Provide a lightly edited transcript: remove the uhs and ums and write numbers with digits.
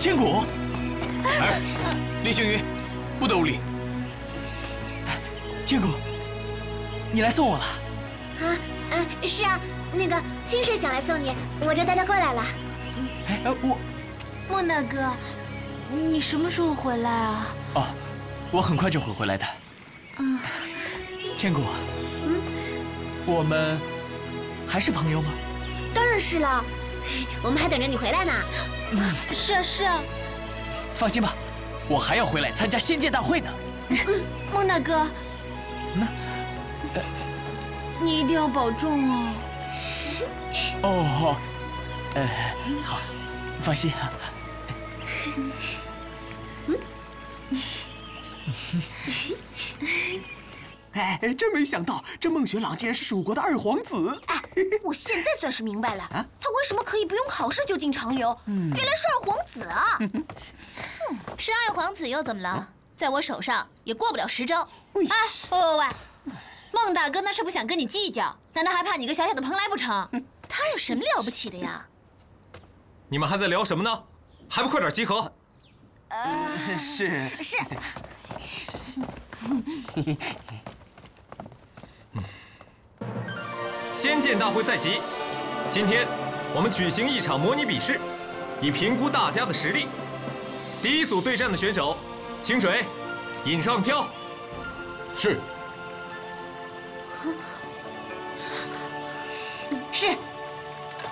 千古，哎，厉星云，不得无礼。千古，你来送我了？ 啊，是啊，那个清水想来送你，我就带他过来了。 哎， 孟大哥，你什么时候回来啊？ 哦，我很快就会回来的。千古，我们还是朋友吗？ 当然是了，我们还等着你回来呢。 是啊是啊， 放心吧，我还要回来参加仙剑大会呢。 孟大哥，你一定要保重哦。 哦，好，放心啊。 哎，真没想到，这孟学朗竟然是蜀国的二皇子。 哎，我现在算是明白了，他为什么可以不用考试就进长留？原来是二皇子啊！ 是二皇子又怎么了？在我手上也过不了10招。 哎， 喂，孟大哥那是不想跟你计较，难道还怕你个小小的蓬莱不成？ 他有什么了不起的呀？ 你们还在聊什么呢？还不快点集合！ 是。 仙剑大会在即，今天我们举行一场模拟比试，以评估大家的实力。第一组对战的选手，清水，引上票。 是。 是。